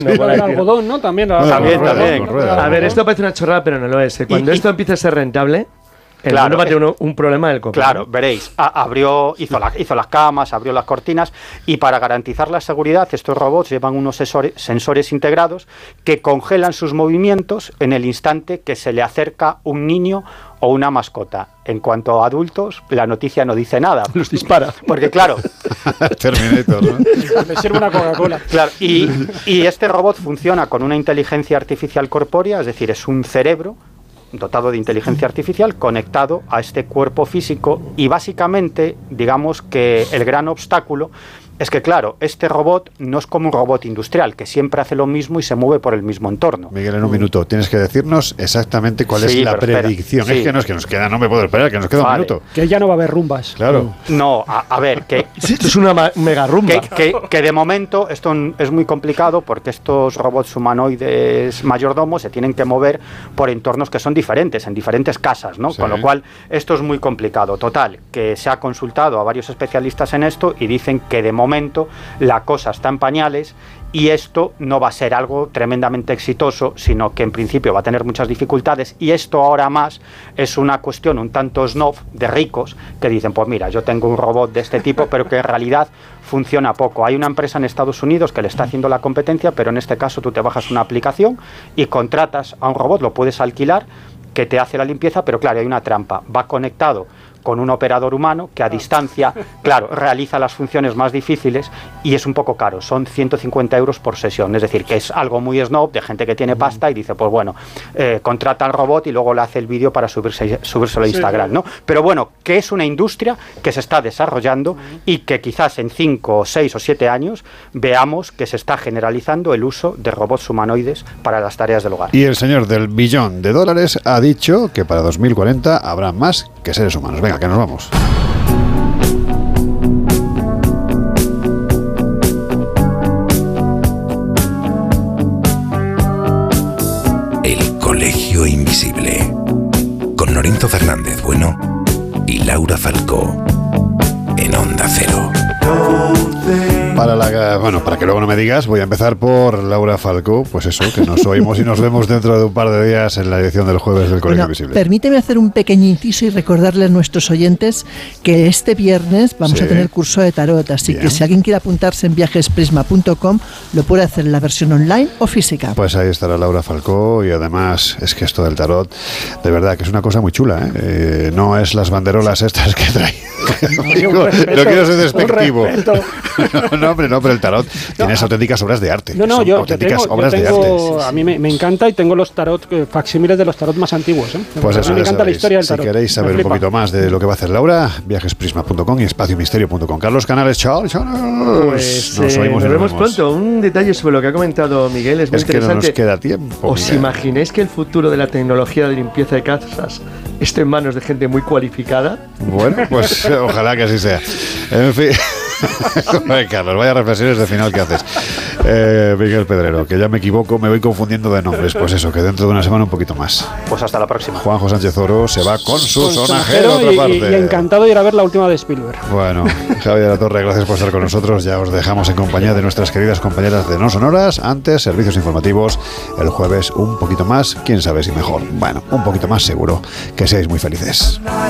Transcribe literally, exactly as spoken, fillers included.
No, por el algodón, ¿no? También. Bueno, también, ruedas, también. ruedas, A ver, ¿no? esto parece una chorrada, pero no lo es. ¿eh? Cuando Y- esto y- empiece a ser rentable, el Claro, mundo va a tener es- un, un problema del copio. Claro, veréis, a- abrió, hizo, la- hizo las camas, abrió las cortinas y para garantizar la seguridad estos robots llevan unos sensores, sensores integrados que congelan sus movimientos en el instante que se le acerca un niño o una mascota. En cuanto a adultos, la noticia no dice nada. Los dispara. Porque claro, Terminator, ¿no? Le sirve una Coca-Cola. claro y, y este robot funciona con una inteligencia artificial corpórea, es decir, es un cerebro dotado de inteligencia artificial conectado a este cuerpo físico y básicamente, digamos que el gran obstáculo es que, claro, este robot no es como un robot industrial, que siempre hace lo mismo y se mueve por el mismo entorno. Miguel, en un minuto, tienes que decirnos exactamente cuál Sí, es la pero espera. predicción. Sí. Es que no es que nos queda, no me puedo esperar, que nos queda Vale. un minuto. Que ya no va a haber rumbas. Claro. No, a, a ver, que, Esto es una ma- mega rumba. que, que- que de momento esto n- es muy complicado porque estos robots humanoides mayordomos se tienen que mover por entornos que son diferentes, en diferentes casas, ¿no? Sí. Con lo cual, esto es muy complicado. Total, que se ha consultado a varios especialistas en esto y dicen que de momento la cosa está en pañales y esto no va a ser algo tremendamente exitoso, sino que en principio va a tener muchas dificultades y esto ahora más es una cuestión un tanto snob de ricos que dicen, pues mira, yo tengo un robot de este tipo, pero que en realidad funciona poco. Hay una empresa en Estados Unidos que le está haciendo la competencia, pero en este caso tú te bajas una aplicación y contratas a un robot, lo puedes alquilar, que te hace la limpieza, pero claro, hay una trampa, va conectado con un operador humano que a distancia, claro, realiza las funciones más difíciles y es un poco caro, son ciento cincuenta euros por sesión, es decir, que es algo muy snob de gente que tiene pasta y dice, pues bueno, eh, contrata al robot y luego le hace el vídeo para subirse, subírselo a Instagram, ¿no? Pero bueno, que es una industria que se está desarrollando y que quizás en cinco, seis o siete años veamos que se está generalizando el uso de robots humanoides para las tareas del hogar. Y el señor del billón de dólares ha dicho que para dos mil cuarenta habrá más que seres humanos. Venga, que nos vamos. El Colegio Invisible, con Lorenzo Fernández Bueno y Laura Falcó, en Onda Cero. Para la, bueno, para que luego no me digas, voy a empezar por Laura Falcó, pues eso, que nos oímos y nos vemos dentro de un par de días en la edición del jueves del Colegio Bueno, Invisible. permíteme hacer un pequeño inciso y recordarle a nuestros oyentes que este viernes vamos Sí. a tener curso de tarot, así Bien. que si alguien quiere apuntarse en viajes prisma punto com lo puede hacer en la versión online o física. Pues ahí estará Laura Falcó y además es que esto del tarot, de verdad que es una cosa muy chula, ¿eh? Eh, no es las banderolas estas que trae. Oye, un no respeto, quiero ser un despectivo. respeto. No, no, hombre, no, pero el tarot tienes auténticas obras de arte. No, no, Son yo, yo auténticas tengo, yo obras de tengo- arte. a mí me, me encanta y tengo los tarot, eh, facsímiles de los tarot más antiguos. ¿eh? Pues a eso, mí me ya encanta la sabéis. historia del Si tarot. queréis Me saber un flipa. poquito más de lo que va a hacer Laura, viajesprisma punto com y espaciomisterio punto com. Carlos Canales, chao, chao. Pues nos eh, oímos nos y vemos pronto. Un detalle sobre lo que ha comentado Miguel es muy Es que no interesante. nos queda tiempo. ¿Os Miguel. imagináis que el futuro de la tecnología de limpieza de casas esté en manos de gente muy cualificada? Bueno, pues ojalá que así sea. En fin. Ay, Carlos, vaya reflexiones de final que haces. Eh, Miguel Pedrero, que ya me equivoco, me voy confundiendo de nombres. Pues eso, que dentro de una semana un poquito más. Pues hasta la próxima. Juanjo Sánchez Oro se va con su Con sonajero a otra y, parte. y- y encantado de ir a ver la última de Spielberg. Bueno, Javier La Torre, gracias por estar con nosotros. Ya os dejamos en compañía de nuestras queridas compañeras de No Sonoras. Antes, servicios informativos. El jueves un poquito más, quién sabe si mejor. Bueno, un poquito más seguro. Que seáis muy felices.